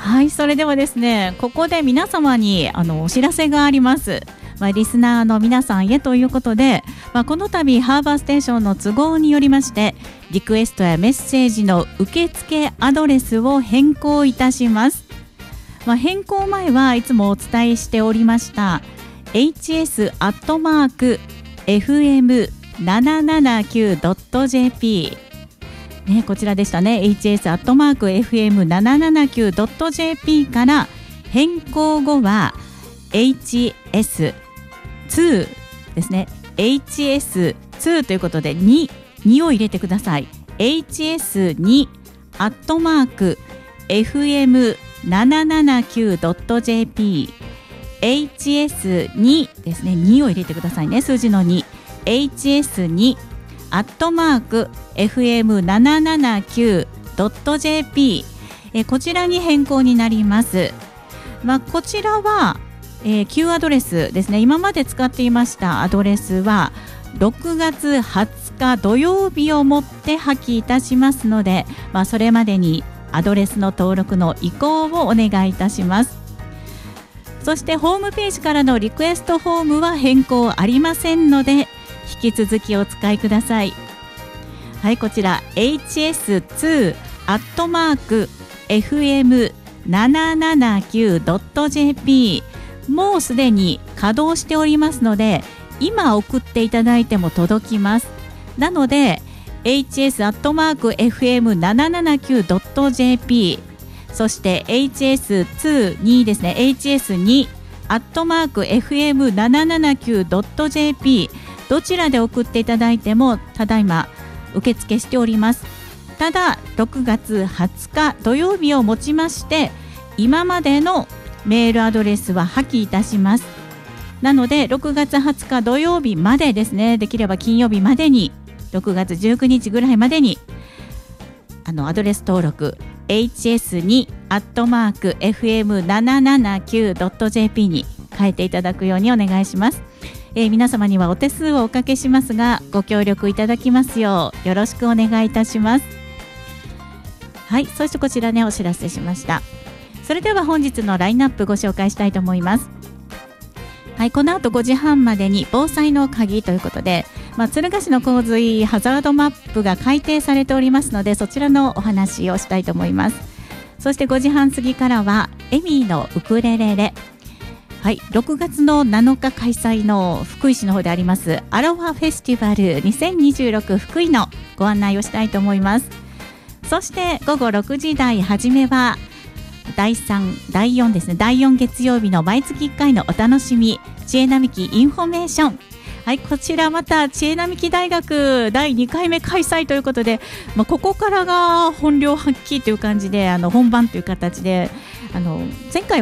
はい、それではですね、ここで皆様にお知らせがあります。リスナーの皆さんへということで、この度ハーバーステーションの都合によりましてリクエストやメッセージの受付アドレスを変更いたします。変更前はいつもお伝えしておりましたhs@fm779.jp、こちらでしたね。 hs@fm779.jp から変更後は hs2 ですね。 hs2 ということで2を入れてください。 hs2@fm779.jp hs2 ですね。2を入れてくださいね。数字の2 hs2@fm779.jp こちらに変更になります。こちらは旧アドレスですね。今まで使っていましたアドレスは6月20日土曜日をもって破棄いたしますので、それまでにアドレスの登録の移行をお願いいたします。そしてホームページからのリクエストフォームは変更ありませんので引き続きお使いください。はい、こちら hs2@fm779.jp もうすでに稼働しておりますので今送っていただいても届きます。なので hs@fm779.jp そして hs2 ですね。 hs2@fm779.jp どちらで送っていただいてもただいま受付しております。ただ6月20日土曜日をもちまして今までのメールアドレスは破棄いたします。なので6月20日土曜日までですね、できれば金曜日までに6月19日ぐらいまでにアドレス登録 hs2@fm779.jp に変えていただくようにお願いします。皆様にはお手数をおかけしますがご協力いただきますようよろしくお願いいたします。はい、そしてこちらねお知らせしました。それでは本日のラインナップご紹介したいと思います。はい、この後5時半までに防災の鍵ということで、敦賀市の洪水ハザードマップが改定されておりますのでそちらのお話をしたいと思います。そして5時半過ぎからはエミーのウクレレレ、はい、6月の7日開催の福井市の方でありますアロハフェスティバル2026福井のご案内をしたいと思います。そして午後6時台初めは第3、第4ですね。第4月曜日の毎月1回のお楽しみ知恵並木インフォメーション、はい、こちらまた知恵並木大学第2回目開催ということで、ここからが本領発揮という感じで本番という形で前回